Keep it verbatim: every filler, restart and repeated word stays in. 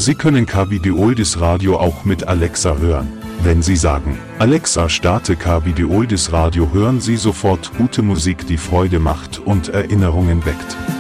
Sie können Carbidioides Radio auch mit Alexa hören. Wenn Sie sagen, Alexa, starte Carbidioides Radio, hören Sie sofort gute Musik, die Freude macht und Erinnerungen weckt.